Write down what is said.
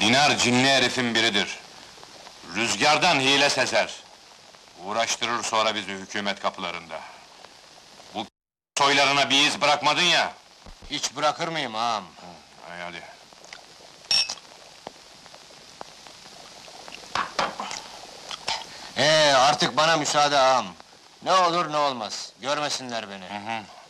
Dinar cinli herifin biridir. Rüzgardan hile sezer. Uğraştırır sonra bizi hükümet kapılarında. Bu soylarına bir iz bırakmadın ya. Hiç bırakır mıyım ağam? Hay hadi. Artık bana müsaade ağam. Ne olur ne olmaz, görmesinler beni. Hı hı.